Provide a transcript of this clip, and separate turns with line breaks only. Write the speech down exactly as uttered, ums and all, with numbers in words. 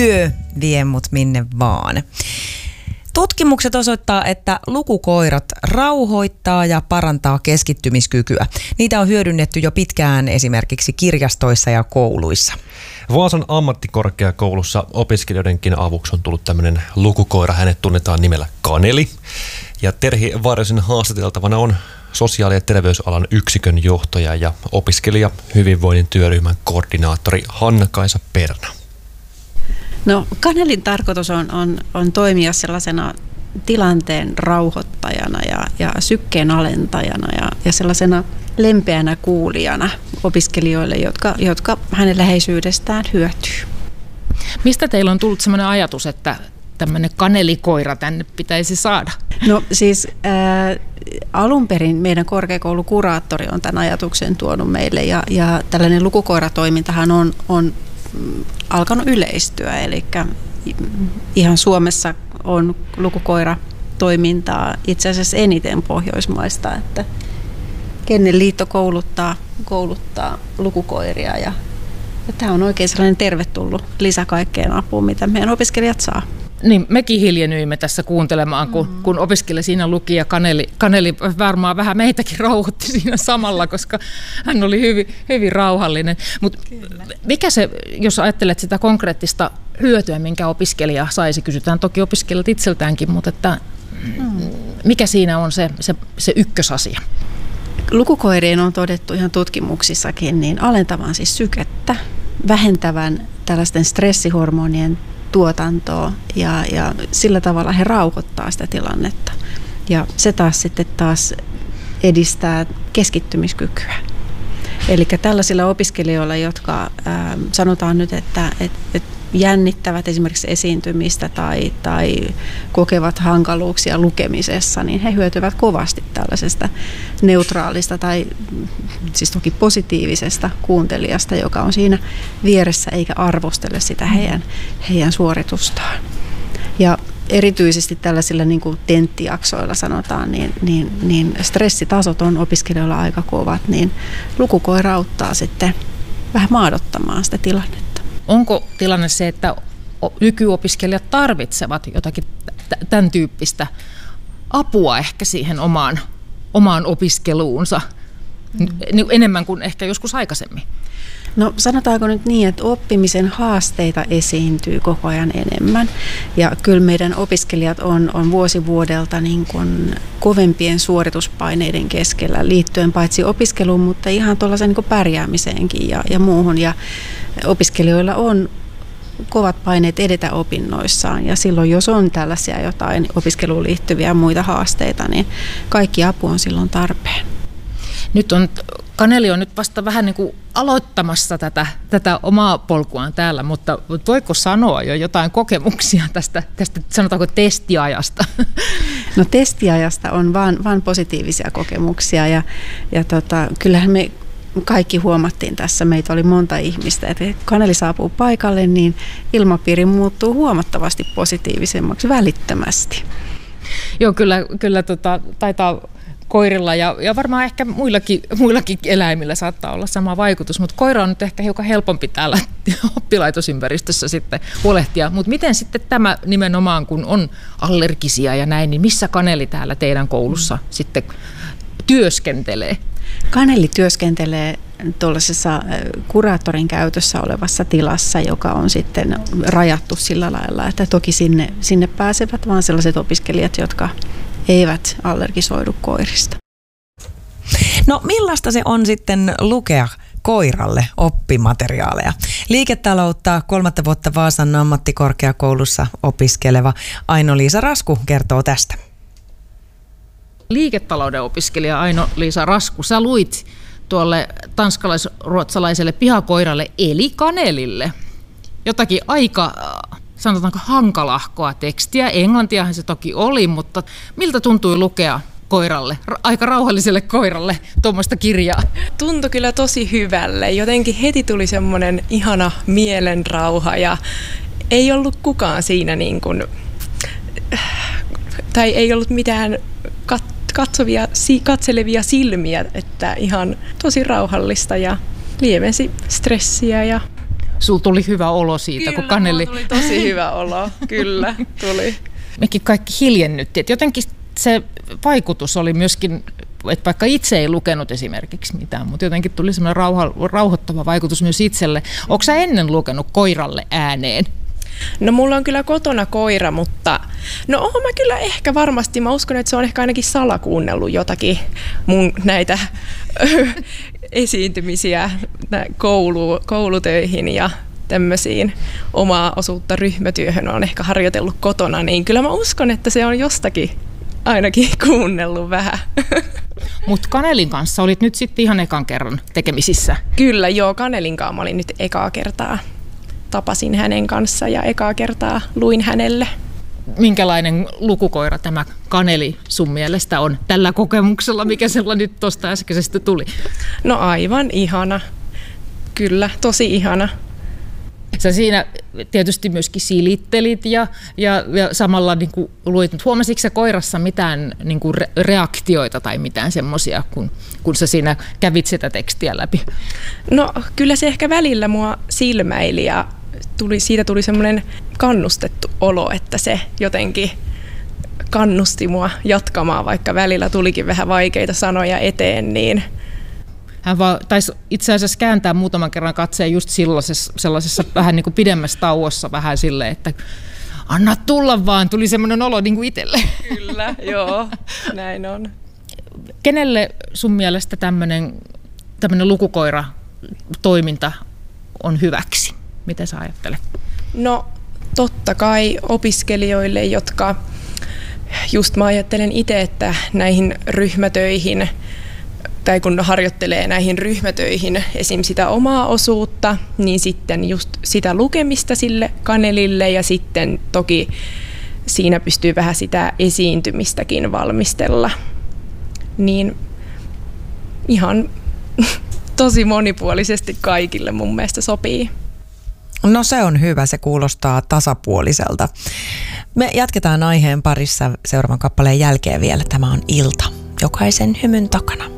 Yö vie mut minne vaan. Tutkimukset osoittaa, että lukukoirat rauhoittaa ja parantaa keskittymiskykyä. Niitä on hyödynnetty jo pitkään esimerkiksi kirjastoissa ja kouluissa.
Vaasan ammattikorkeakoulussa opiskelijoidenkin avuksi on tullut tämmöinen lukukoira. Hänet tunnetaan nimellä Kaneli. Ja Terhi Varjosen haastateltavana on sosiaali- ja terveysalan yksikön johtaja ja opiskelija hyvinvoinnin työryhmän koordinaattori Hanna-Kaisa Perna.
No, Kanelin tarkoitus on, on, on toimia sellaisena tilanteen rauhoittajana ja, ja sykkeen alentajana ja, ja sellaisena lempeänä kuulijana opiskelijoille, jotka, jotka hänen läheisyydestään hyötyy.
Mistä teillä on tullut sellainen ajatus, että tämmöinen kanelikoira tänne pitäisi saada?
No siis ää, alun perin meidän korkeakoulukuraattori on tämän ajatuksen tuonut meille ja, ja tällainen lukukoiratoimintahan on, on alkanut yleistyä, eli ihan Suomessa on lukukoiratoimintaa itse asiassa eniten Pohjoismaista, että Kennelliitto kouluttaa, kouluttaa lukukoiria ja, ja tämä on oikein sellainen tervetullut lisä kaikkeen apuun, mitä meidän opiskelijat saa.
Niin, mekin hiljenyimme tässä kuuntelemaan, kun, mm. kun opiskelija siinä luki ja Kaneli, Kaneli varmaan vähän meitäkin rauhoitti siinä samalla, koska hän oli hyvin, hyvin rauhallinen. Mutta mikä se, jos ajattelet sitä konkreettista hyötyä, minkä opiskelija saisi, kysytään toki opiskelijat itseltäänkin, mutta että, mm. mikä siinä on se, se, se ykkösasia?
Lukukoirien on todettu ihan tutkimuksissakin niin alentavan siis sykettä, vähentävän tällaisten stressihormonien tuotantoa ja, ja sillä tavalla he rauhoittaa sitä tilannetta. Ja se taas sitten taas edistää keskittymiskykyä. Eli tällaisilla opiskelijoilla, jotka ää, sanotaan nyt, että et, et jännittävät esimerkiksi esiintymistä tai, tai kokevat hankaluuksia lukemisessa, niin he hyötyvät kovasti tällaisesta neutraalista tai siis toki positiivisesta kuuntelijasta, joka on siinä vieressä eikä arvostele sitä heidän, heidän suoritustaan. Ja erityisesti tällaisilla niin kuin tenttijaksoilla sanotaan, niin, niin, niin stressitasot on opiskelijoilla aika kovat, niin lukukoira auttaa sitten vähän maadottamaan sitä tilannetta.
Onko tilanne se, että nykyopiskelijat tarvitsevat jotakin tämän tyyppistä apua ehkä siihen omaan, omaan opiskeluunsa mm. enemmän kuin ehkä joskus aikaisemmin?
No sanotaanko nyt niin, että oppimisen haasteita esiintyy koko ajan enemmän ja kyllä meidän opiskelijat on, on vuosi vuodelta niin kuin kovempien suorituspaineiden keskellä liittyen paitsi opiskeluun, mutta ihan tuollaisen niin kuin pärjäämiseenkin ja, ja muuhun ja opiskelijoilla on kovat paineet edetä opinnoissaan ja silloin jos on tällaisia jotain opiskeluun liittyviä muita haasteita, niin kaikki apu on silloin tarpeen.
Nyt on, Kaneli on nyt vasta vähän niin kuin aloittamassa tätä, tätä omaa polkuaan täällä, mutta voiko sanoa jo jotain kokemuksia tästä, tästä sanotaanko testiajasta?
No testiajasta on vaan, vaan positiivisia kokemuksia ja, ja tota, kyllähän me kaikki huomattiin tässä, meitä oli monta ihmistä, että kun Kaneli saapuu paikalle, niin ilmapiiri muuttuu huomattavasti positiivisemmaksi välittömästi.
Joo, kyllä, kyllä tota, taitaa koirilla ja, ja varmaan ehkä muillakin, muillakin eläimillä saattaa olla sama vaikutus, mutta koira on nyt ehkä hiukan helpompi täällä oppilaitosympäristössä sitten huolehtia. Mutta miten sitten tämä nimenomaan, kun on allergisia ja näin, niin missä Kaneli täällä teidän koulussa mm. sitten työskentelee?
Kaneli työskentelee tuollaisessa kuraattorin käytössä olevassa tilassa, joka on sitten rajattu sillä lailla, että toki sinne, sinne pääsevät vain sellaiset opiskelijat, jotka eivät allergisoidu koirista.
No millaista se on sitten lukea koiralle oppimateriaaleja? Liiketaloutta kolmatta vuotta Vaasan ammattikorkeakoulussa opiskeleva Aino-Liisa Rasku kertoo tästä.
Liiketalouden opiskelija Aino-Liisa Rasku, sä luit tuolle tanskalais-ruotsalaiselle pihakoiralle eli Kanelille jotakin aika, sanotaanko hankalahkoa tekstiä. Englantiahan se toki oli, mutta miltä tuntui lukea koiralle, aika rauhalliselle koiralle tuommoista kirjaa?
Tuntui kyllä tosi hyvälle. Jotenkin heti tuli semmoinen ihana mielenrauha ja ei ollut kukaan siinä niin kuin, tai ei ollut mitään kat- katsovia, katselevia silmiä, että ihan tosi rauhallista ja lievensi stressiä. Ja
Sulla tuli hyvä olo siitä,
Kyllä,
kun Kaneli...
tuli tosi hyvä olo. Kyllä, tuli.
Mekin kaikki hiljennyttiin. Että jotenkin se vaikutus oli myöskin, että vaikka itse ei lukenut esimerkiksi mitään, mutta jotenkin tuli semmoinen rauha, rauhoittava vaikutus myös itselle. Oletko sä ennen lukenut koiralle ääneen?
No mulla on kyllä kotona koira, mutta no oon mä kyllä ehkä varmasti, mä uskon, että se on ehkä ainakin salakuunnellut jotakin mun näitä esiintymisiä koulu, koulutöihin ja tämmöisiin omaa osuutta ryhmätyöhön on ehkä harjoitellut kotona, niin kyllä mä uskon, että se on jostakin ainakin kuunnellut vähän.
Mutta Kanelin kanssa olit nyt sitten ihan ekan kerran tekemisissä.
Kyllä, joo, Kanelin kanssa mä olin nyt ekaa kertaa. Tapasin hänen kanssa ja ekaa kertaa luin hänelle.
Minkälainen lukukoira tämä Kaneli sun mielestä on tällä kokemuksella, mikä sella nyt tuosta äskeisestä tuli?
No aivan ihana. Kyllä, tosi ihana.
Sä siinä tietysti myöskin silittelit ja, ja, ja samalla niin kuin luit, mutta huomasitko sä koirassa mitään niin kuin re- reaktioita tai mitään semmoisia, kun, kun sä siinä kävit sitä tekstiä läpi?
No kyllä se ehkä välillä mua silmäili ja tuli, siitä tuli semmoinen kannustettu olo, että se jotenkin kannusti mua jatkamaan, vaikka välillä tulikin vähän vaikeita sanoja eteen, niin
hän vaan taisi itse asiassa kääntää muutaman kerran katseen just sellaisessa, sellaisessa vähän niin kuin pidemmässä tauossa vähän silleen, että anna tulla vaan, tuli semmoinen olo niin kuin itselle.
Kyllä, joo, näin on.
Kenelle sun mielestä tämmöinen, tämmöinen lukukoira-toiminta on hyväksi? Mitä sä ajattelet?
No totta kai opiskelijoille, jotka just mä ajattelen itse, että näihin ryhmätöihin tai kun harjoittelee näihin ryhmätöihin esim. Sitä omaa osuutta, niin sitten just sitä lukemista sille Kanelille ja sitten toki siinä pystyy vähän sitä esiintymistäkin valmistella. Niin ihan tosi monipuolisesti kaikille mun mielestä sopii.
No se on hyvä, se kuulostaa tasapuoliselta. Me jatketaan aiheen parissa seuraavan kappaleen jälkeen vielä. Tämä on Ilta, jokaisen hymyn takana.